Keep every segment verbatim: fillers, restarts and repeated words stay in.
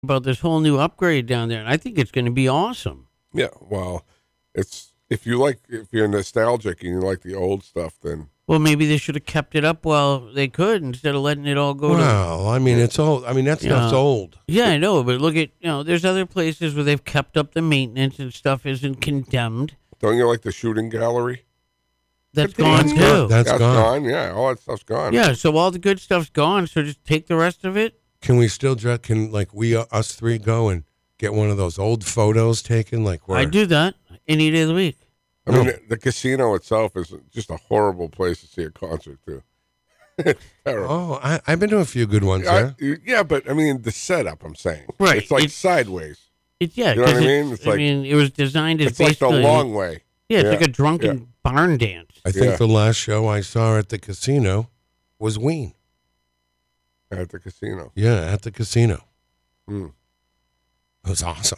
about this whole new upgrade down there, and I think it's going to be awesome. Yeah, well, it's if you like if you're nostalgic and you like the old stuff, then Well, maybe they should have kept it up while they could instead of letting it all go to. Well, I mean, it's old. I mean, that stuff's Yeah. old. Yeah, I know, but look at, you know, there's other places where they've kept up the maintenance and stuff isn't condemned. don't you like the shooting gallery? That's That's gone gone. too. That's That's gone. gone. Yeah, all that stuff's gone. Yeah, so all the good stuff's gone, so just take the rest of it. Can we still dress? Can like we uh, us three go and get one of those old photos taken? Like where I do that any day of the week. I mean, the, the casino itself is just a horrible place to see a concert too. It's terrible. Oh, I, I've been to a few good ones I- there. yeah, but I mean the setup. I'm saying, Right, It's like it's- sideways. It, yeah, You know what I 'cause mean? It, It's I like- mean, it was designed as It's like the basically long way. Yeah, it's Yeah, like a drunken yeah. barn dance. I think Yeah. the last show I saw at the casino was Ween. At the casino. Yeah, at the casino. Hmm. It was awesome.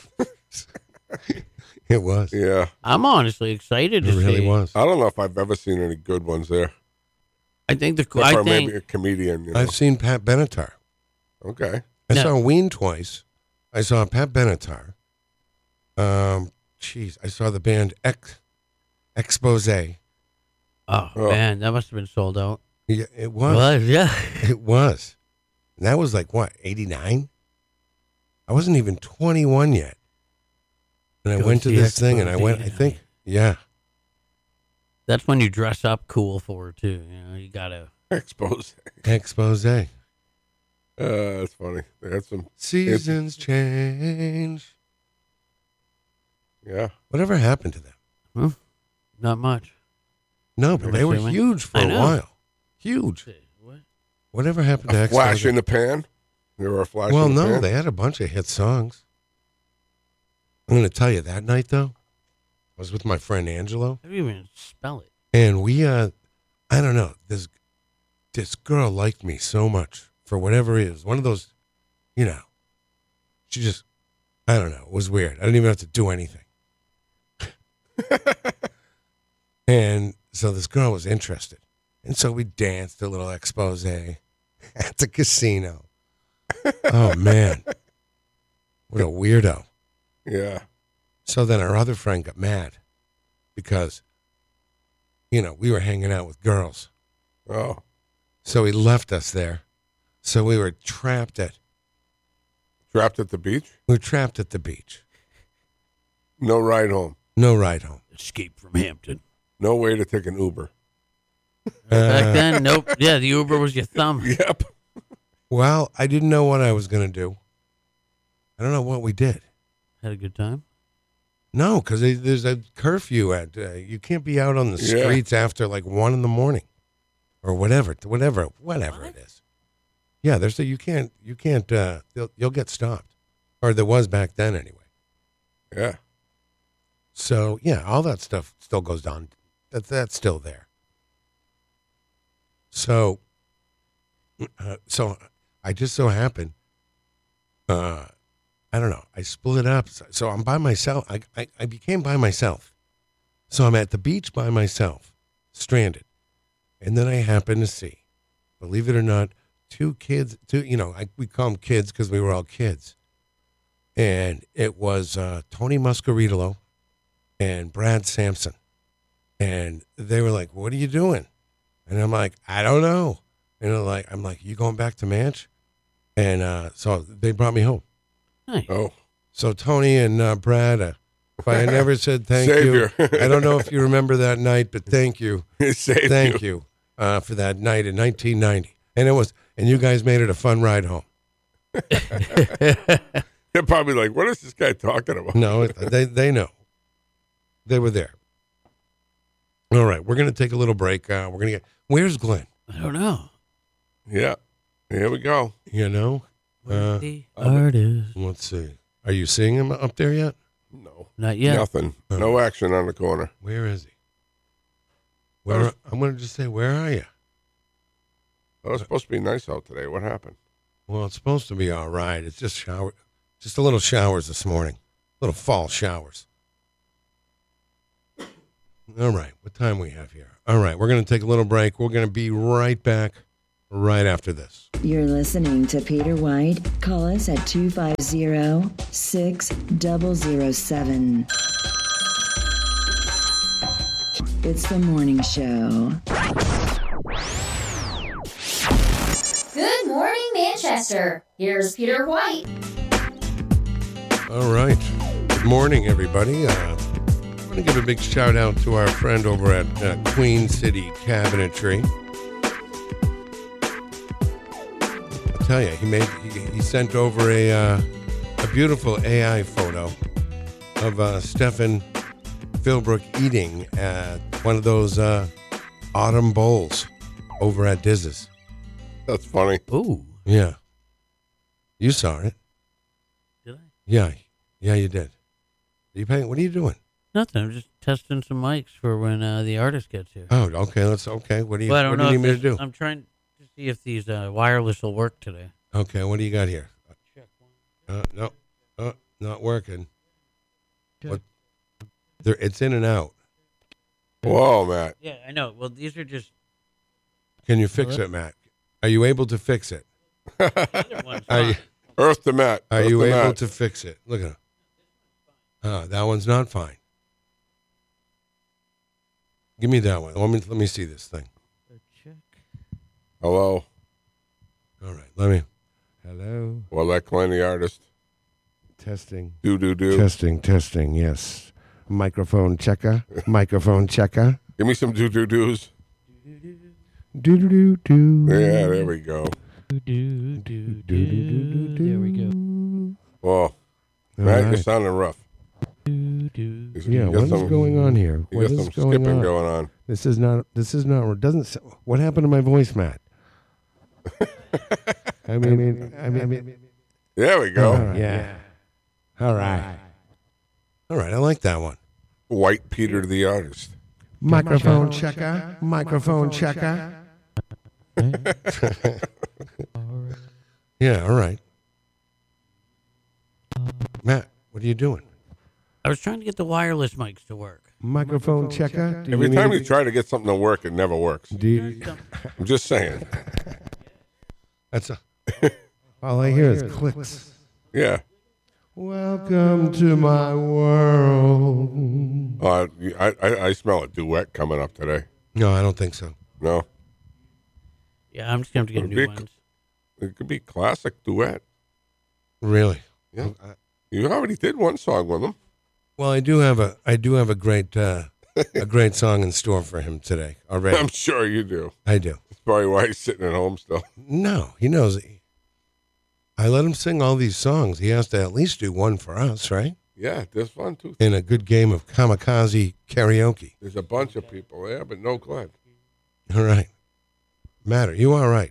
It was. Yeah, I'm honestly excited It to really see. was. I don't know if I've ever seen any good ones there. I think the Except I for think maybe a comedian. You know? I've seen Pat Benatar. Okay. I No. saw Ween twice. I saw Pat Benatar. Um, jeez, I saw the band X Expose. oh, Oh. man, that must have been sold out. Yeah, it was. Was yeah. It was. And that was like what, eighty-nine? I wasn't even twenty-one yet. And I Go went to see this thing and I Expose. went, I think, yeah. That's when you dress up cool for it too. You know, you gotta. Expose. Expose. Uh, that's funny. They had some. Seasons change. Yeah. Whatever happened to them? Huh? Not much. No, but I'm they were assuming. huge for I a know. while. Huge. What? Whatever happened to A Expose? flash in the pan. There were a flash. Well, in the no, pan? they had a bunch of hit songs. I'm going to tell you that night, though, I was with my friend Angelo, How do you even spell it? and we, uh, I don't know, this this girl liked me so much for whatever it is. One of those, you know, she just, I don't know, it was weird. I didn't even have to do anything. And so this girl was interested. And so we danced a little expose at the casino. Oh, man. What a weirdo. Yeah. So then our other friend got mad because, you know, we were hanging out with girls. Oh. So he left us there. So we were trapped at, Trapped at the beach. we were trapped at the beach. No ride home. No ride home. Escape from Hampton. No way to take an Uber. Back Uh, then, nope. Yeah, the Uber was your thumb. Yep. well, I didn't know what I was going to do. I don't know what we did. Had a good time. No, because there's a curfew at. Uh, you can't be out on the Yeah. streets after like one in the morning, or whatever, whatever, whatever it is. Yeah, there's a you can't you can't uh, you'll, you'll get stopped, or there was back then anyway. Yeah. So yeah, all that stuff still goes on. That that's still there. So, uh, so I just so happened. Uh, I don't know. I split up. So, so I'm by myself. I, I, I became by myself. So I'm at the beach by myself, stranded. And then I happen to see, believe it or not, two kids, two, you know, I, we call them kids because we were all kids. And it was uh, Tony Muscaritolo and Brad Sampson. And they were like, what are you doing? And I'm like, I don't know. And they're like, I'm like, you going back to Manch? And uh, so they brought me home. Nice. Oh. So Tony and uh, Brad, uh, if I never said thank Savior. you, I don't know if you remember that night, but thank you, Save thank you. you uh, for that night in nineteen ninety. And it was, and you guys made it a fun ride home. They're probably like, what is this guy talking about? No, it- they they know, they were there. All right, we're gonna take a little break. Uh, we're gonna get. Where's Glenn? I don't know. Yeah. Here we go. You know, uh, the artist. let's see. Are you seeing him up there yet? No. Not yet. Nothing. No action on the corner. Where is he? Where I'm gonna just say, where are you? Oh, it's supposed to be nice out today. What happened? Well, it's supposed to be all right. It's just shower, just a little showers this morning, little fall showers. All right, what time we have here? All right, we're going to take a little break. We're going to be right back right after this. You're listening to Peter White. Call us at two five zero, six zero zero seven. It's the morning show. Good morning, Manchester. Here's Peter White. All right. Good morning, everybody. Uh, I want to give a big shout out to our friend over at uh, Queen City Cabinetry. I'll tell you, he made he, he sent over a uh, a beautiful A I photo of uh, Stefan Philbrook eating at one of those uh, autumn bowls over at Diz's. That's funny. Ooh, Yeah. You saw it. did I? Yeah. Yeah, you did. Are you paying? What are you doing? Nothing. I'm just testing some mics for when uh, the artist gets here. Oh, okay. Let's. Okay. What do you? Well, I don't what do know you if need me to this- do? I'm trying to see if these uh, wireless will work today. Okay. What do you got here? Uh, no. Uh, not working. What? There. It's in and out. Whoa, Matt. Yeah, I know. Well, these are just Can you fix it, Matt? Are you able to fix it? other ones. Are you? Earth to Matt. Are Earth you to able Matt. to fix it? Look at it. Ah, that one's not fine. Give me that one. Let me let me see this thing. Check. Hello. All right. Let me. Hello. Well, that Glenn the artist. Testing. Do do do. Testing. Testing. Yes. Microphone checker. Microphone checker. Give me some do do do's. Do do do do. Yeah, there we go. Do, do, do, do. There we go. Whoa, Matt, All you're right. sounding rough. Do, do. You Yeah. got What is some- going on here? You What got is some going skipping on? going on. This is not. This is not. It doesn't. s- What happened to my voice, Matt? I mean. I mean. I mean. I mean There we go. all right, yeah. All right. All right. I like that one. White Peter the artist. Microphone checker. Microphone checker. Yeah. All right. Matt, what are you doing? I was trying to get the wireless mics to work. Microphone checker. Do Every you time need- you try to get something to work, it never works. Do you, I'm just saying. that's a, all I hear is clicks. Yeah. Welcome to my world. Uh, I, I I smell a duet coming up today. No, I don't think so. No, Yeah, I'm just going to have to get Big- new ones. it could be classic duet. Really? Yeah. You already did one song with him. Well, I do have a I do have a great uh, a great song in store for him today already. I'm sure you do. I do. That's probably why he's sitting at home still. No, he knows. It. I let him sing all these songs. He has to at least do one for us, right? Yeah, there's one too. In a good game of kamikaze karaoke. There's a bunch of people there, but no Glenn. All right. Matt, are you all right?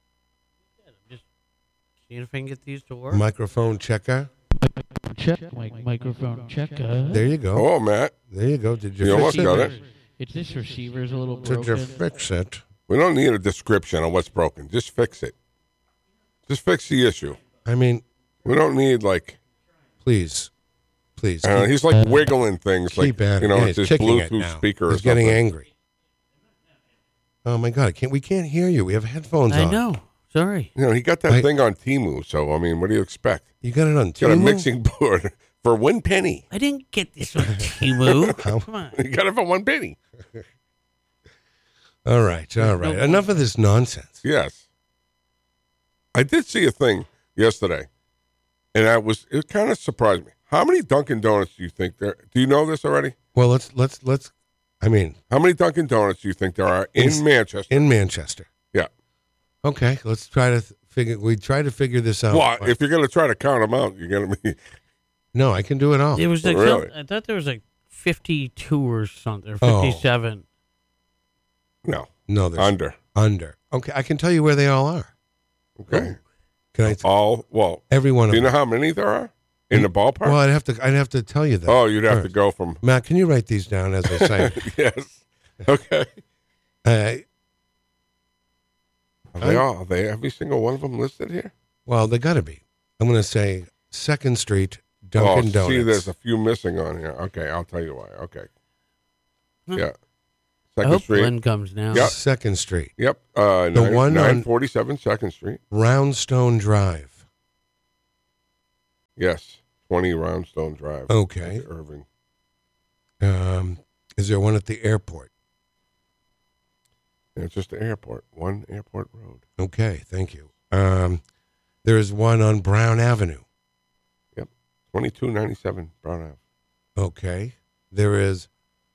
See if I can get these to work. Microphone checker. Check my microphone checker. There you go. Oh, Matt, There you go. Did you, you fix almost it? got it. It's this receiver's a little Did you broken. fix it? We don't need a description of what's broken. Just fix it. Just fix the issue. I mean, We don't need like. please, please. I don't know, keep, he's like wiggling things, keep like at you it. know, Yeah, it's he's his kicking it Bluetooth now. speaker He's or getting something. angry. Oh my God! I can't. We can't hear you. We have headphones I on. know. Sorry. You know, he got that I- thing on Temu. So I mean, what do you expect? You got it on Got a Temu? mixing board for one penny. I didn't get this on Timu. How- Come on. You got it for one penny. All right, all right. Enough of this nonsense. Yes. I did see a thing yesterday, and I was it kind of surprised me. How many Dunkin' Donuts do you think there? Do you know this already? Well, let's let's let's. I mean, How many Dunkin' Donuts do you think there are in In- Manchester? in Manchester. Yeah. Okay, let's try to th- figure. We try to figure this out. Well, if you're going to try to count them out, you're going to be. no, I can do it all. It was like Really? some, I thought there was like fifty-two or something, or Oh. fifty-seven. No, No, there's under. under. Okay, I can tell you where they all are. Okay. Can I? All well. Every one Do of you know them. how many there are in the ballpark? Well, I'd have to. I'd have to tell you that. oh, you'd have to first. go from. Matt, can you write these down as I say? Yes. Okay. uh, Are they all? Are they every single one of them listed here? well, they got to be. I'm going to say Second Street, Dunkin' oh, Donuts. see, there's a few missing on here. Okay, I'll tell you why. Okay. Huh. Yeah. I Second hope Street. Glenn comes now. Yep. Second Street, Yep. Uh, The nine, one on- nine forty-seven Second Street. Roundstone Drive. Yes. twenty Roundstone Drive. Okay. Irving. Um, is there one at the airport? And it's just the airport. One airport road. Okay, thank you. Um, there is one on Brown Avenue. Yep. twenty-two ninety-seven Brown Ave. Okay. There is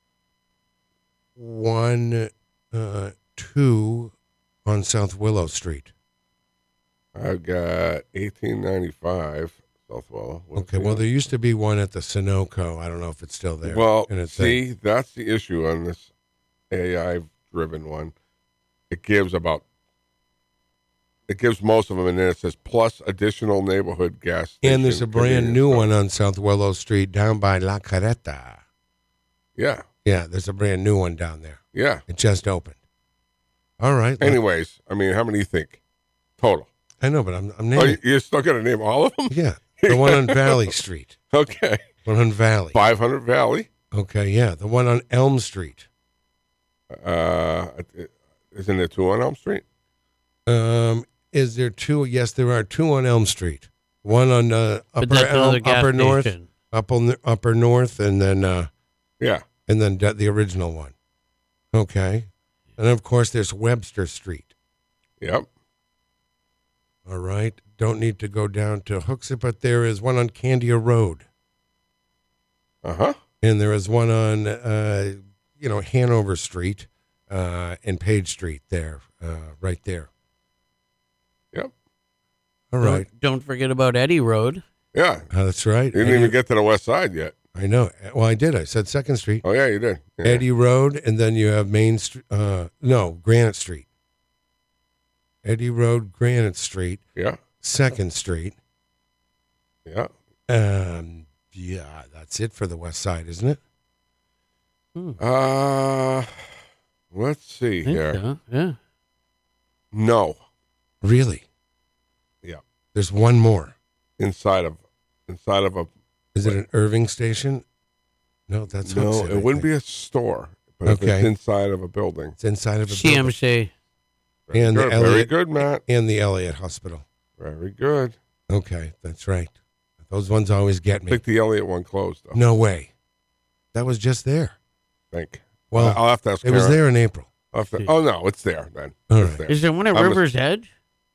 one, uh, two on South Willow Street. I've got eighteen ninety-five South Willow. Okay, well, there used to be one at the Sunoco. I don't know if it's still there. Well, And it's see, that's the issue on this A I-driven one. It gives about, it gives most of them, and then it says plus additional neighborhood gas station. and there's a brand convenience new store. one on South Willow Street down by La Carreta. Yeah, Yeah, there's a brand new one down there. yeah. It just opened. All right. look, Anyways, I mean, how many do you think total? I know, but I'm, I'm Oh, naming. you- you're still going to name all of them? Yeah, the one on Valley Street. Okay. One on Valley. five hundred Valley. Okay, yeah, the one on Elm Street. Uh, isn't there two on Elm Street? Um, is there two? Yes, there are two on Elm Street. One on uh, But upper that's another Elm, gas upper north, station. upper upper north, and then uh, Yeah. and then the original one. Okay, and of course there's Webster Street. Yep. All right, don't need to go down to Hooksett, but there is one on Candia Road, Uh huh. and there is one on uh, you know Hanover Street uh, and Page Street there, uh, right there. Yep. All right, Don't, don't forget about Eddie Road. Yeah. Uh, that's right. You didn't Eddie- even get to the west side yet. I know. Well, I did. I said Second Street. Oh, yeah, you did. Yeah. Eddie Road, and then you have Main Street. Uh, no, Granite Street. Eddie Road, Granite Street, Yeah. Second Street. Yeah. Um, yeah, that's it for the West Side, isn't it? Uh, let's see I think here. so, yeah. No. Really? Yeah. There's one more. Inside of, inside of a, Is it an Irving station? No, that's no, Hooksett, I it wouldn't think. be a store, but if Okay. it's inside of a building. It's inside of a C building. M C. Very And the good. Very Elliott- good, Matt. And the Elliott Hospital. Very good. Okay, that's right. Those ones always get I me. think the Elliott one closed, though. No way. That was just there. I think. Well, I'll have to ask it was Karen. there in April. I'll have to- oh, no, it's there then. All It's right. there. Is there one at I'm a- River's Edge?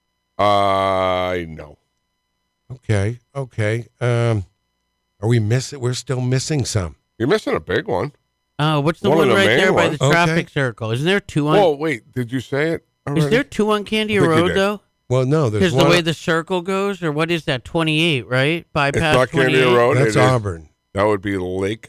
Uh, no. Okay, okay. Um, are we missing? We're still missing some. You're missing a big one. Oh, what's the One one, of the right main there by ones. the traffic Okay. circle? Isn't there two on? Oh, wait. Did you say it already? Is there two on I Candia think you Road did. though? Well, no, there's Because the one. way the circle goes, or what is that? Twenty-eight, right? Bypass It's not twenty-eight. Candia Road. that's it is- Auburn. That would be Lake,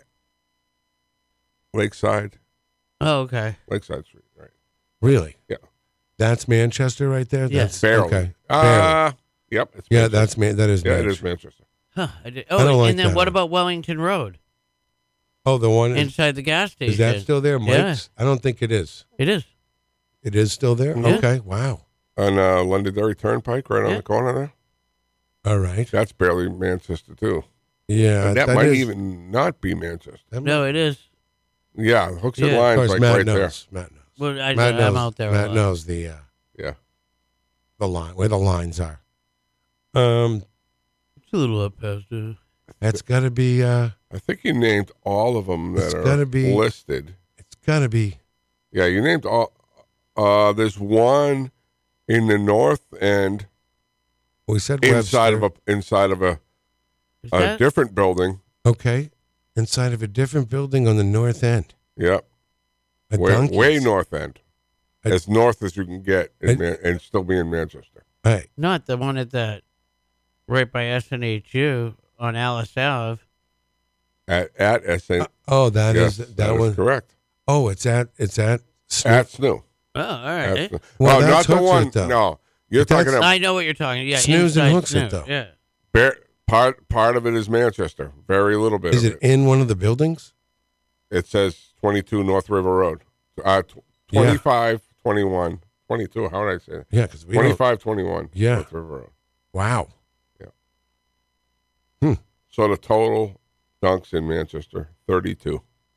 Lakeside, Oh, okay. Lakeside Street, right? Really? Yeah. That's Manchester right there. Yes. That's Barely. okay. Uh, Barely. Yep. It's Yeah, Manchester. that's man. That is yeah, it Manchester. is Manchester. Huh. I did, I oh, don't like and then that what one. about Wellington Road Oh, the one is, inside the gas station? is that still there, Yeah. Mike's? I don't think it is. It is. It is still there. Yeah. Okay. Wow. On uh, Londonderry Turnpike, right on Yeah. the corner there. All right. That's barely Manchester too. Yeah. And that, might is- even not be Manchester. that No, it is. Yeah, hooks and Yeah. Of lines course, like Matt right knows. Matt knows. Well, I, Matt I'm knows. out there. a Matt lot. knows the uh, there. Yeah. the line where the lines are. Um, It's a little up past it. that's got to be. Uh, I think you named all of them that It's are gotta be- listed. it's got to be. Yeah, you named all. Uh, there's one in the north end We said inside Webster. of a inside of a, Is a that? different building. Okay, inside of a different building on the north end. Yep. A Way, Dunkin's. way north end. A- as north as you can get in A- Man- and still be in Manchester. Hey, Not the one at that right by S N H U on Alice Ave. At at S N. uh, oh, that is yes, that is one. correct. Oh, it's at it's at. Snoop. At Snu. Oh, all right. At Snu. Well, no, not that's the Hooksett, one. though. No, you're But that's- talking about I know what you're talking. Yeah, Snooze and inside Hooksett, Snoo. though. Yeah. Bear, part. Part of it is Manchester. Very little bit. Is of it in one of the buildings? It says twenty-two North River Road. Uh, tw- Yeah. twenty-five, twenty-one, twenty-two. How would I say it? Yeah, because we don't. twenty-five, twenty-one. Yeah. North River Road. Wow. So the total dunks in Manchester, thirty-two.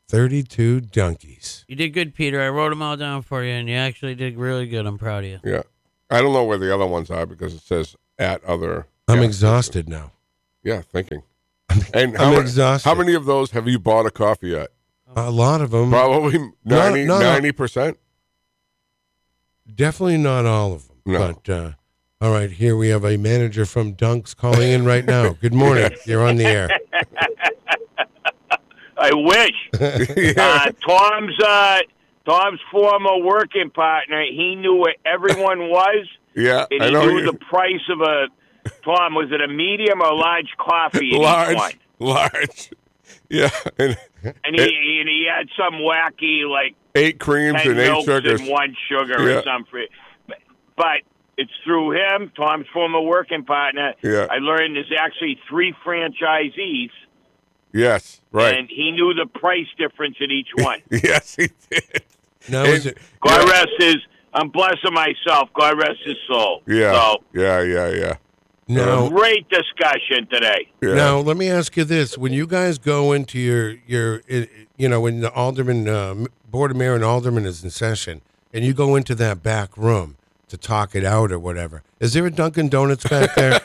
thirty-two donkeys. You did good, Peter. I wrote them all down for you, and you actually did really good. I'm proud of you. Yeah. I don't know where the other ones are because it says at other. I'm gas exhausted stations. now. Yeah, thinking. And how I'm many, exhausted. how many of those have you bought a coffee at? A lot of them. Probably ninety, no, no. ninety percent. Definitely not all of them. No. But, uh, all right, here we have a manager from Dunks calling in right now. Good morning. You're on the air. I wish. Yeah. uh, Tom's uh, Tom's former working partner, he knew where everyone was, Yeah, and I he know. knew You, the price of a, Tom, was it a medium or large coffee in large, each one? large. Yeah, and And he, and he had some wacky, like, eight creams ten and eight milks sugars. and one sugar Yeah. or something. But, but it's through him, Tom's former working partner. Yeah. I learned there's actually three franchisees, Yes, right. and he knew the price difference in each one. Yes, he did. Now, And- is it, God Yeah. rest his. I'm blessing myself. God rest his soul. Yeah, So yeah, yeah, yeah. now, great discussion today. yeah. now, let me ask you this: when you guys go into your your, uh, you know, when the alderman, uh, board of mayor and alderman is in session, and you go into that back room to talk it out or whatever, is there a Dunkin' Donuts back there?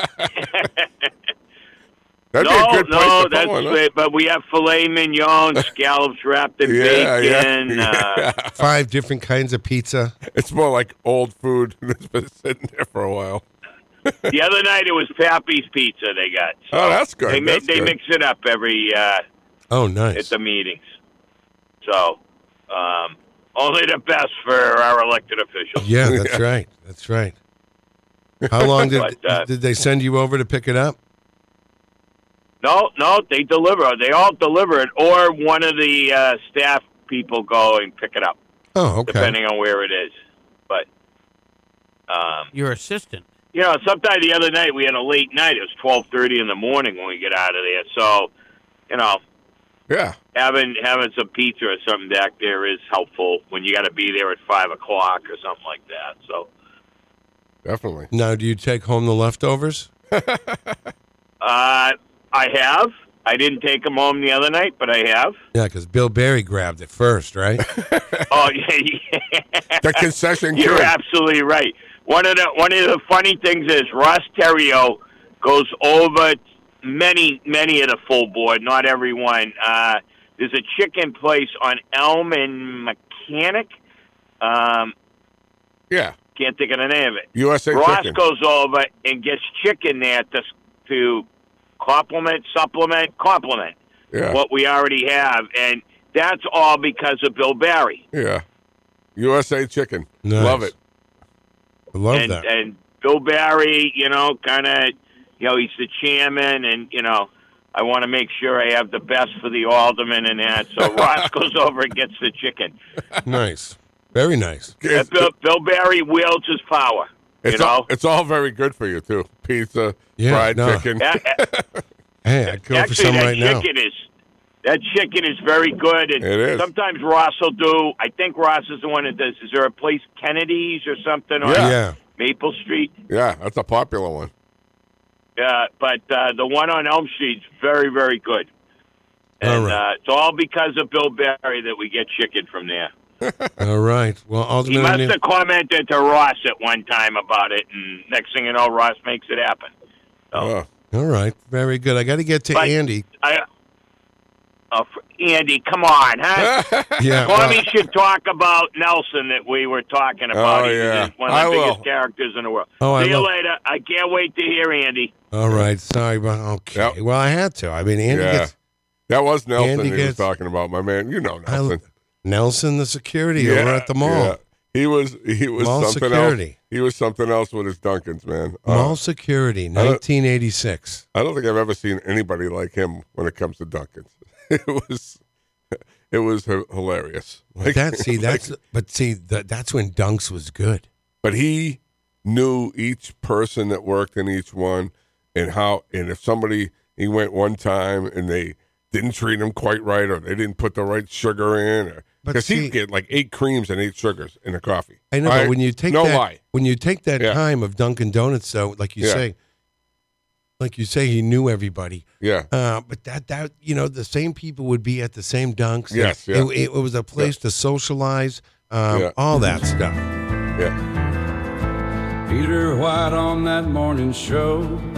That'd no, be a good place no, to that's put one, huh? great. But we have filet mignon, scallops wrapped in Yeah, bacon. yeah, Uh, yeah. Five different kinds of pizza. It's more like old food that's been sitting there for a while. the other night it was Pappy's Pizza they got. So Oh, that's good. They, ma- That's they good. mix it up every uh, Oh, at nice. the meetings. So um, only the best for our elected officials. Yeah, that's right. That's right. How long did But, uh, did they send you over to pick it up? No, no, they deliver. They all deliver it, or one of the uh, staff people go and pick it up, Oh, okay. depending on where it is. But, um, Your assistant. you know, sometime the other night we had a late night. It was twelve thirty in the morning when we get out of there. So, you know, Yeah, having having some pizza or something back there is helpful when you got to be there at five o'clock or something like that. So, definitely. Now, do you take home the leftovers? uh, I have. I didn't take them home the other night, but I have. Yeah, because Bill Barry grabbed it first, right? Oh yeah, yeah. The concession You're kid. absolutely right. One of the one of the funny things is Ross Terrio goes over many many of the full board, not everyone. Uh, there's a chicken place on Elm and Mechanic. Um, Yeah, can't think of the name of it. U S A Ross Chicken. goes over and gets chicken there to to complement, supplement, complement Yeah, what we already have, and that's all because of Bill Barry. yeah. U S A Chicken. Nice. Love it. I love and that. and Bill Barry, you know, kind of, you know, he's the chairman, and you know, I want to make sure I have the best for the alderman and that. So Ross goes over and gets the chicken. Nice. Very nice. It's, And Bill, Bill Barry wields his power. You it's know, all, it's all very good for you too. Pizza, Yeah, fried no. chicken. A- a- Hey, I'd go for actually, some that right now. chicken is that chicken is very good. And It is. Sometimes Ross will do. I think Ross is the one that does. Is there a place Kennedy's or something on Yeah. Yeah. Maple Street? Yeah, that's a popular one. Uh, but uh, the one on Elm Street's very, very good. All And right. uh, it's all because of Bill Barry that we get chicken from there. All right. Well, He Alderman must O'Neill- have commented to Ross at one time about it, and next thing you know, Ross makes it happen. So, Oh. All right. Very good. I got to get to But- Andy. I, uh, Andy, come on, huh? Yeah. Tommy well, should talk about Nelson that we were talking about. Oh, He's yeah. one of the I biggest will. characters in the world. Oh, I See you will. later. I can't wait to hear Andy. all right. Sorry, but okay. Yep. Well, I had to. I mean, Andy Yeah. gets That was Nelson Andy he was gets- talking about, my man. You know I- Nelson. Nelson, the security over at the mall. yeah. He was he was Mall something security. else. He was something else with his Dunkins, man. Uh, Mall security, nineteen eighty-six. I don't think I've ever seen anybody like him when it comes to Dunkins. It was it was h- hilarious. Like That see, like- that's but see, that, that's when Dunks was good. but he knew each person that worked in each one and how and if somebody he went one time and they didn't treat him quite right or they didn't put the right sugar in or But because see- he'd get like eight creams and eight sugars in a coffee. I know, All but right? when you take no that, lie. when you take that Yeah. time of Dunkin' Donuts, though, like you Yeah. say, like you say, he knew everybody. Yeah. Uh, but that that you know, the same people would be at the same dunks. Yes, It, yeah. it, it was a place Yeah. to socialize. Um, Yeah. all that stuff. Yeah. Peter White on that morning show.